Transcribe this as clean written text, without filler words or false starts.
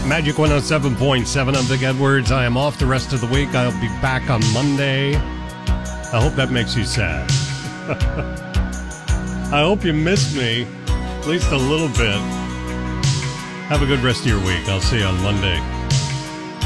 Magic 107.7. I'm Vic Edwards. I am off the rest of the week. I'll be back on Monday. I hope that makes you sad. I hope you missed me, at least a little bit. Have a good rest of your week. I'll see you on Monday.